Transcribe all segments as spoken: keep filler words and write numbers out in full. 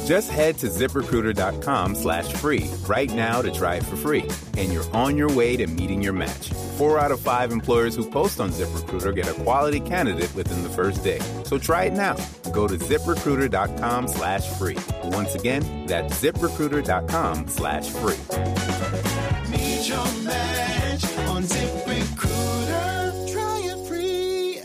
Just head to ZipRecruiter.com slash free right now to try it for free. And you're on your way to meeting your match. Four out of five employers who post on ZipRecruiter get a quality candidate within the first day. So try it now. Go to ZipRecruiter.com slash free. Once again, that's ZipRecruiter.com slash free. Meet your match on ZipRecruiter. Try it free.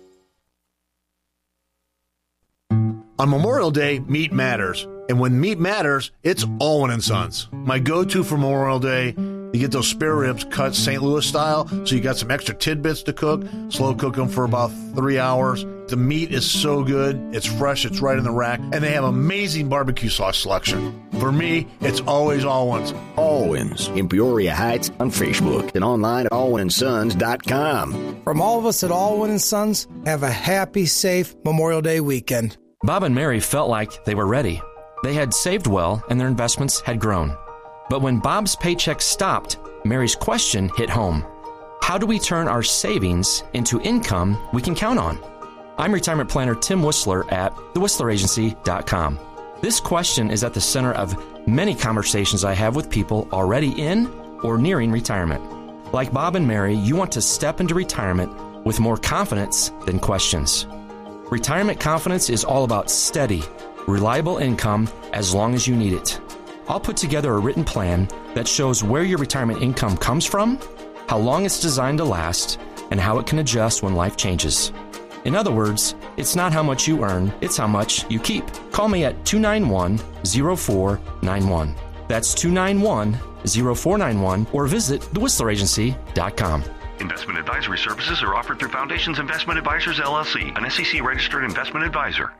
On Memorial Day, meat matters. And when meat matters, it's Alwyn and Sons. My go-to for Memorial Day, you get those spare ribs cut Saint Louis style, so you got some extra tidbits to cook. Slow cook them for about three hours. The meat is so good. It's fresh. It's right in the rack. And they have amazing barbecue sauce selection. For me, it's always Alwyn's. Alwyn's in Peoria Heights on Facebook and online at alwyn and sons dot com. From all of us at Alwyn and Sons, have a happy, safe Memorial Day weekend. Bob and Mary felt like they were ready. They had saved well and their investments had grown. But when Bob's paycheck stopped, Mary's question hit home. How do we turn our savings into income we can count on? I'm retirement planner Tim Whistler at the whistler agency dot com. This question is at the center of many conversations I have with people already in or nearing retirement. Like Bob and Mary, you want to step into retirement with more confidence than questions. Retirement confidence is all about steady, reliable income as long as you need it. I'll put together a written plan that shows where your retirement income comes from, how long it's designed to last, and how it can adjust when life changes. In other words, it's not how much you earn, it's how much you keep. Call me at two nine one, zero four nine one. That's two nine one, zero four nine one, or visit the whistler agency dot com. Investment advisory services are offered through Foundations Investment Advisors, L L C, an S E C-registered investment advisor.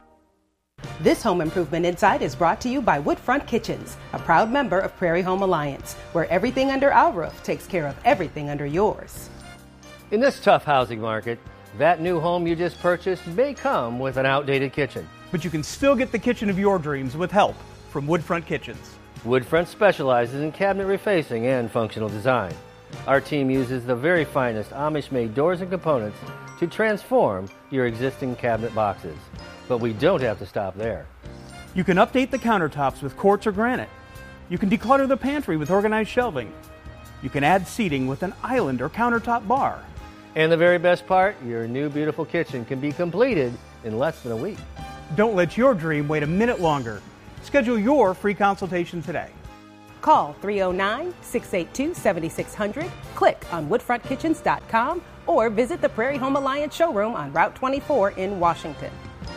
This Home Improvement Insight is brought to you by Woodfront Kitchens, a proud member of Prairie Home Alliance, where everything under our roof takes care of everything under yours. In this tough housing market, that new home you just purchased may come with an outdated kitchen. But you can still get the kitchen of your dreams with help from Woodfront Kitchens. Woodfront specializes in cabinet refacing and functional design. Our team uses the very finest Amish-made doors and components to transform your existing cabinet boxes. But we don't have to stop there. You can update the countertops with quartz or granite. You can declutter the pantry with organized shelving. You can add seating with an island or countertop bar. And the very best part, your new beautiful kitchen can be completed in less than a week. Don't let your dream wait a minute longer. Schedule your free consultation today. Call three oh nine, six eight two, seven six zero zero, click on woodfront kitchens dot com, or visit the Prairie Home Alliance showroom on Route twenty-four in Washington.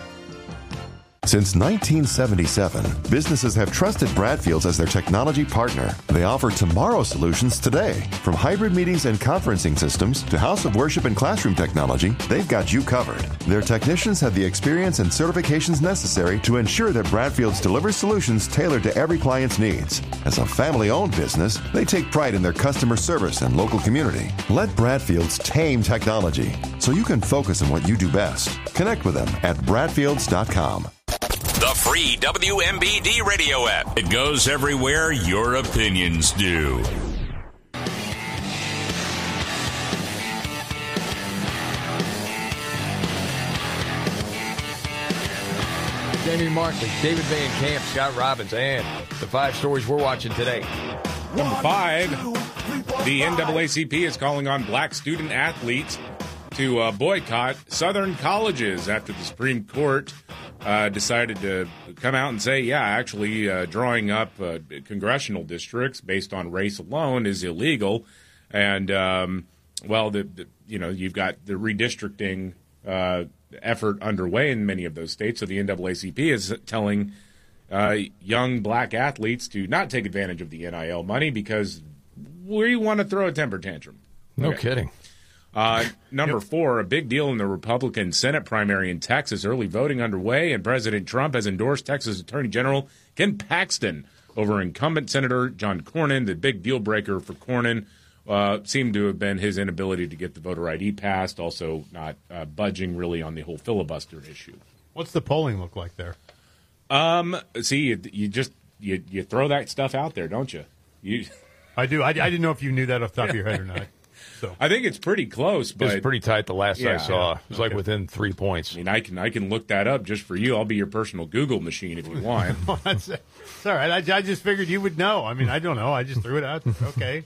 Since nineteen seventy-seven, businesses have trusted Bradfield's as their technology partner. They offer tomorrow solutions today. From hybrid meetings and conferencing systems to house of worship and classroom technology, they've got you covered. Their technicians have the experience and certifications necessary to ensure that Bradfield's delivers solutions tailored to every client's needs. As a family-owned business, they take pride in their customer service and local community. Let Bradfield's tame technology so you can focus on what you do best. Connect with them at bradfields dot com. The free W M B D radio app. It goes everywhere your opinions do. Jamie Markley, David Van Camp, Scott Robbins, and the five stories we're watching today. Number five, the N double A C P is calling on black student athletes to uh, boycott Southern colleges after the Supreme Court uh, decided to come out and say, yeah, actually uh, drawing up uh, congressional districts based on race alone is illegal. And, um, well, the, the you know, you've got the redistricting uh, effort underway in many of those states. So the N double A C P is telling uh, young black athletes to not take advantage of the N I L money because we want to throw a temper tantrum. No Okay. kidding. Uh, number Yep. four, a big deal in the Republican Senate primary in Texas. Early voting underway, and President Trump has endorsed Texas Attorney General Ken Paxton over incumbent Senator John Cornyn. The big deal breaker for Cornyn uh, seemed to have been his inability to get the voter I D passed, also not uh, budging really on the whole filibuster issue. What's the polling look like there? Um, see, you, you just you, you throw that stuff out there, don't you? You, I do. I, I didn't know if you knew that off the top of your head or not. So I think it's pretty close, but It was pretty tight the last Yeah. I saw. It was like Okay. within three points. I mean, I can I can look that up just for you. I'll be your personal Google machine if you want. Well, that's it. It's all right. I, I just figured you would know. I mean, I don't know. I just threw it out. Okay.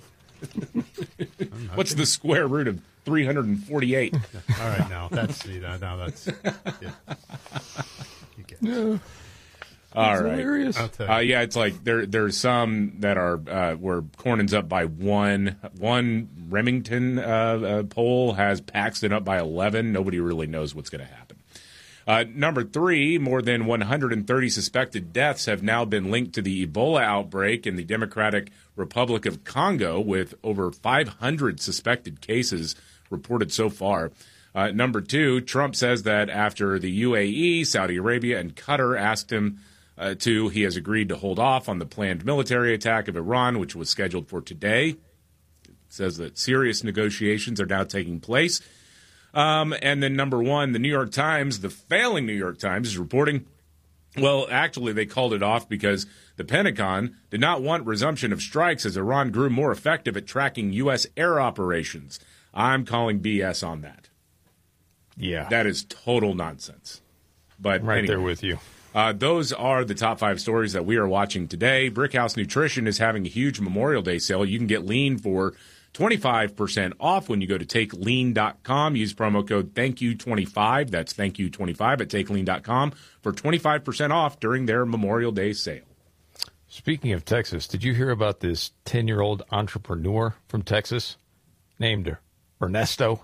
What's the square root of three hundred forty-eight? All right, now that's you know, now that's yeah. You get it. All That's right. hilarious. I'll tell you. Uh, yeah, it's like there there's some that are uh, where Cornyn's up by one. One Remington uh, uh, poll has Paxton up by eleven. Nobody really knows what's going to happen. Uh, number three, more than one hundred thirty suspected deaths have now been linked to the Ebola outbreak in the Democratic Republic of Congo, with over five hundred suspected cases reported so far. Uh, number two, Trump says that after the U A E, Saudi Arabia, and Qatar asked him uh, to, he has agreed to hold off on the planned military attack of Iran, which was scheduled for today. It says that serious negotiations are now taking place. Um, and then number one, the New York Times, the failing New York Times, is reporting, well, actually, they called it off because the Pentagon did not want resumption of strikes as Iran grew more effective at tracking U S air operations. I'm calling B S on that. Yeah. That is total nonsense. But Right anyway, there with you. Uh, those are the top five stories that we are watching today. Brickhouse Nutrition is having a huge Memorial Day sale. You can get lean for twenty-five percent off when you go to take lean dot com. Use promo code thank you twenty-five. That's thank you twenty-five at take lean dot com for twenty-five percent off during their Memorial Day sale. Speaking of Texas, did you hear about this ten-year-old entrepreneur from Texas named Ernesto?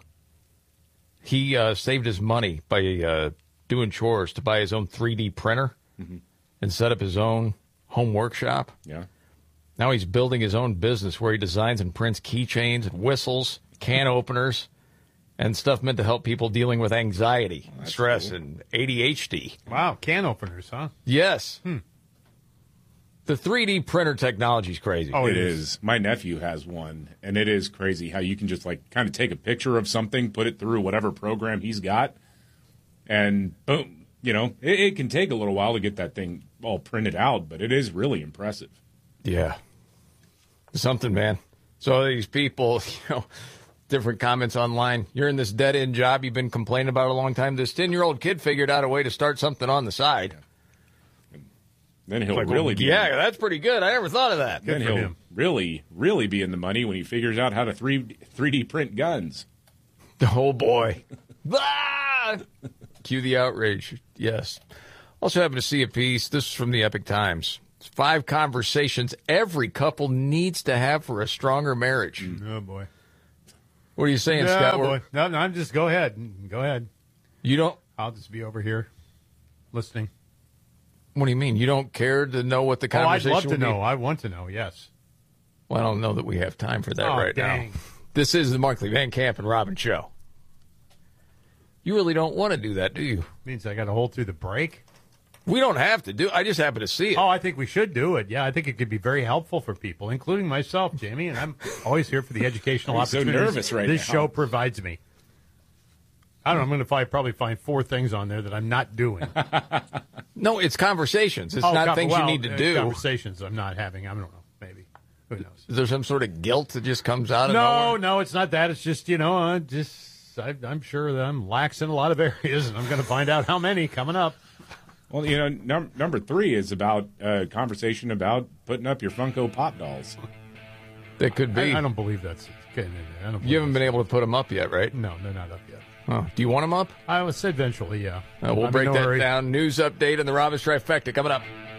He uh, saved his money by uh, doing chores to buy his own three D printer Mhm. and set up his own home workshop. Yeah. Now he's building his own business where he designs and prints keychains and whistles, can openers, and stuff meant to help people dealing with anxiety, stress, cool. and A D H D. Wow, can openers, huh? Yes. Hmm. The three D printer technology is crazy. Oh, it is. My nephew has one, and it is crazy how you can just like kind of take a picture of something, put it through whatever program he's got, and boom, you know, it, it can take a little while to get that thing all printed out, but it is really impressive. Yeah. Something, man. So these people, you know, different comments online. You're in this dead-end job you've been complaining about a long time. This ten-year-old kid figured out a way to start something on the side. Then he'll Like, really be yeah, that's pretty good. I never thought of that. Then he'll really, really be in the money when he figures out how to three three D print guns. Oh, boy. Ah! Cue the outrage. Yes. Also happen to see a piece. This is from the Epic Times. It's five conversations every couple needs to have for a stronger marriage. Oh, boy. What are you saying, Yeah, Scott? boy. No, no, I'm just go ahead. Go ahead. You don't? I'll just be over here listening. What do you mean? You don't care to know what the Oh, I'd conversation love to will be? know. I want to know, yes. Well, I don't know that we have time for that Oh, right dang. now. This is the Markley, Van Camp, and Robin show. You really don't want to do that, do you? Means I got to hold through the break? We don't have to do I just happen to see it. Oh, I think we should do it. Yeah, I think it could be very helpful for people, including myself, Jamie, and I'm always here for the educational I'm so opportunities nervous right this now. show provides me. I don't know. I'm going to find, probably find four things on there that I'm not doing. No, it's conversations. It's Oh, not con- things well, you need to uh, do. Conversations I'm not having. I don't know. Maybe. Who knows? Is there some sort of guilt that just comes out of No, nowhere? no, it's not that. It's just, you know, uh, just I, I'm sure that I'm lax in a lot of areas, and I'm going to find out how many coming up. Well, you know, num- number three is about a uh, conversation about putting up your Funko Pop dolls. That could be. I, I don't believe that's. Okay, I don't You haven't been able to put them up yet, right? No, they're not up yet. Oh, do you want them up? I would say eventually, yeah. Uh, we'll I'm break in no that hurry. down. News update on the Robin's Trifecta coming up.